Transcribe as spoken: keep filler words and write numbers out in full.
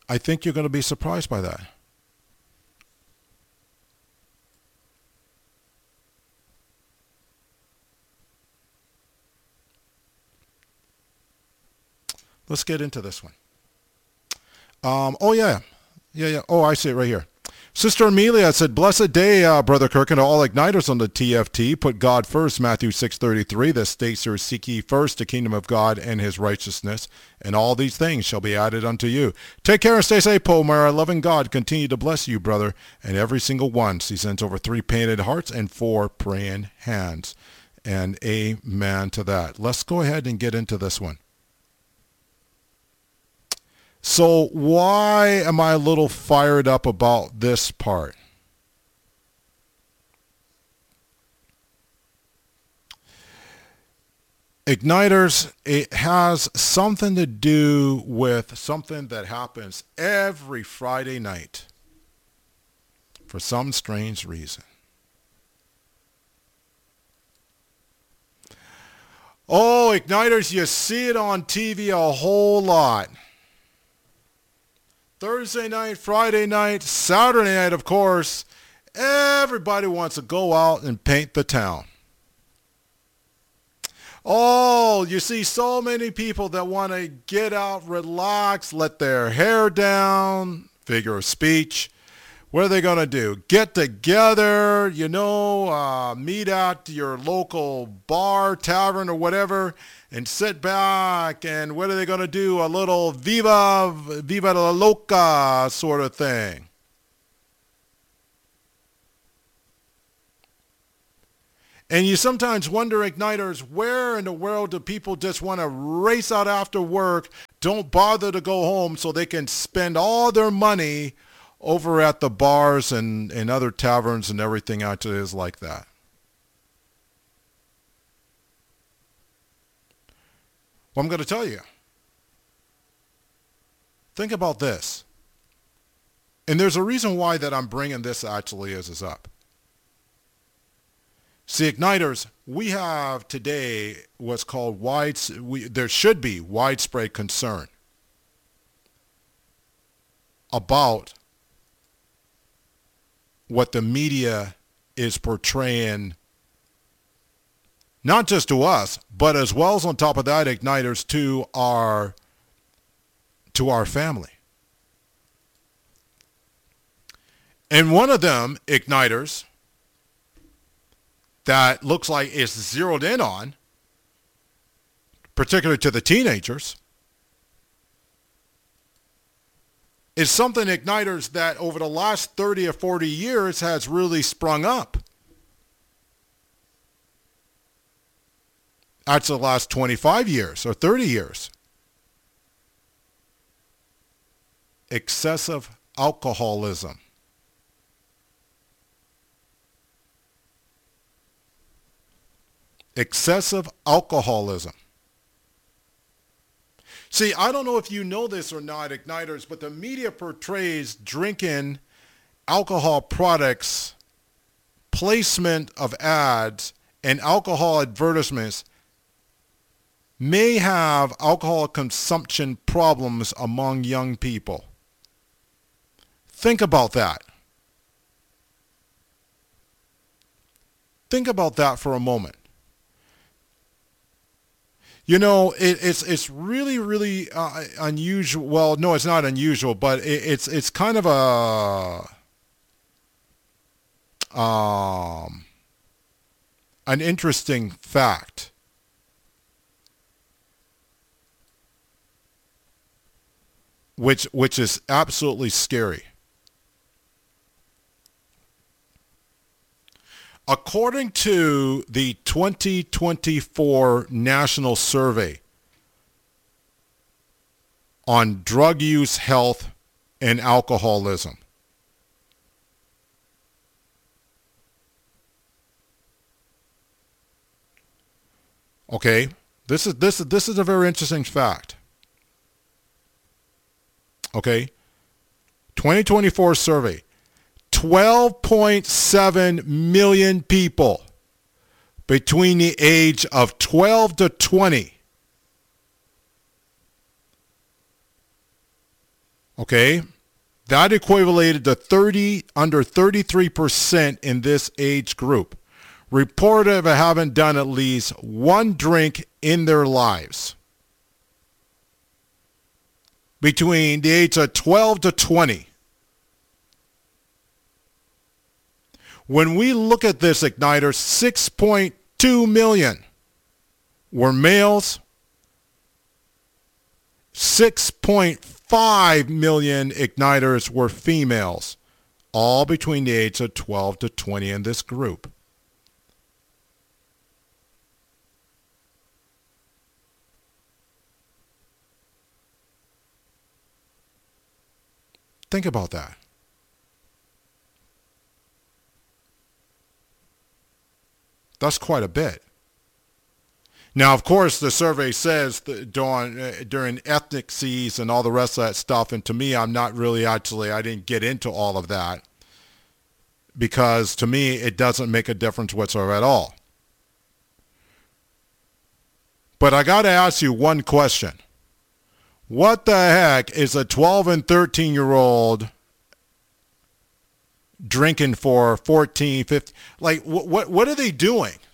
I think you're going to be surprised by that. Let's get into this one. Um, oh, yeah. Yeah, yeah. Oh, I see it right here. Sister Amelia said, blessed day, uh, Brother Kirk, and all igniters on the T F T. Put God first, Matthew six thirty-three. That states here, seek ye first the kingdom of God and his righteousness, and all these things shall be added unto you. Take care and stay safe, Paul. May our loving God continue to bless you, brother, and every single one. He sends over three painted hearts and four praying hands. And amen to that. Let's go ahead and get into this one. So why am I a little fired up about this part? Igniters, it has something to do with something that happens every Friday night for some strange reason. Oh, Igniters, you see it on T V a whole lot. Thursday night, Friday night, Saturday night, of course, everybody wants to go out and paint the town. Oh, you see so many people that want to get out, relax, let their hair down, figure of speech. What are they going to do? Get together, you know, uh, meet at your local bar, tavern, or whatever, and sit back, and what are they going to do? A little Viva, Viva la Loca sort of thing. And you sometimes wonder, Igniters, where in the world do people just want to race out after work, don't bother to go home so they can spend all their money over at the bars and, and other taverns and everything out there is like that. Well, I'm going to tell you. Think about this. And there's a reason why that I'm bringing this actually as is up. See, Igniters, we have today what's called wide, we, there should be widespread concern about what the media is portraying, not just to us, but as well as on top of that, Igniters, to our, to our family. And one of them, Igniters, that looks like it's zeroed in on, particularly to the teenagers, is something, Igniters, that over the last thirty or forty years has really sprung up. That's the last twenty-five years or thirty years. Excessive alcoholism. Excessive alcoholism. See, I don't know if you know this or not, Igniters, but the media portrays drinking alcohol products, placement of ads, and alcohol advertisements may have alcohol consumption problems among young people. Think about that. Think about that for a moment. You know, it, it's it's really really uh, unusual. Well, no, it's not unusual, but it, it's it's kind of a um an interesting fact. Which which is absolutely scary. According to the twenty twenty-four National Survey on Drug Use, Health, and Alcoholism, okay, this is this is this is a very interesting fact. Okay, twenty twenty-four survey. twelve point seven million people between the age of twelve to twenty Okay? That equated to thirty under thirty-three percent in this age group. Reported of having done at least one drink in their lives between the age of twelve to twenty. When we look at this igniter, six point two million were males, six point five million igniters were females, all between the age of twelve to twenty in this group. Think about that. That's quite a bit. Now, of course, the survey says that during, uh, during ethnic seas and all the rest of that stuff, and to me, I'm not really actually, I didn't get into all of that because to me, it doesn't make a difference whatsoever at all. But I got to ask you one question. What the heck is a twelve and thirteen year old drinking for fourteen, fifteen? Like, what, what, what are they doing?